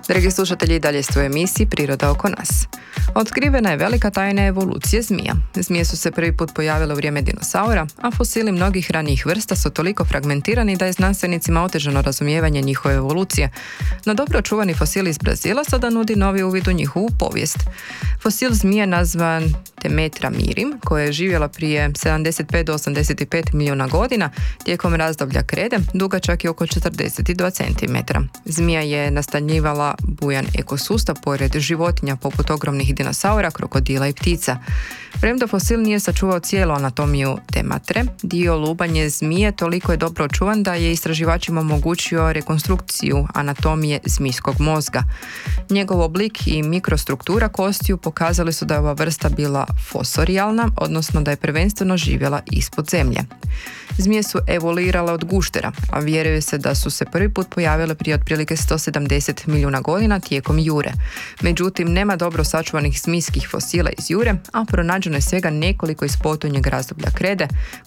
Dragi slušatelji, i dalje ste u emisiji Priroda oko nas. Otkrivena je velika tajna evolucije zmija. Zmije su se prvi put pojavile u vrijeme dinosaura, a fosili mnogih ranijih vrsta su toliko fragmentirani da je znanstvenicima otežano razumijevanje njihove evolucije. No dobro očuvani fosil iz Brazila sada nudi novi uvid u njihovu povijest. Fosil zmije nazvan Temetra mirim, koja je živjela prije 75 do 85 milijuna godina tijekom razdoblja krede, dugačak je oko 42 cm. Zmija je nastanjivala bujan ekosustav pored životinja poput ogromnih dinosaura, krokodila i ptica. Premda fosil nije sačuvao cijelu anatomiju Tematre, dio lubanje zmije toliko je dobro očuvan da je istraživačima omogućio rekonstrukciju anatomije zmijskog mozga. Njegov oblik i mikrostruktura kostiju pokazali su da je ova vrsta bila fosorijalna, odnosno da je prvenstveno živjela ispod zemlje. Zmije su evoluirale od guštera, a vjeruje se da su se prvi put pojavile prije otprilike 170 milijuna godina tijekom jure. Međutim, nema dobro sačuvanih zmijskih fosila iz jure, a pronađeno je svega nekoliko iz potonjeg razdoblja krede,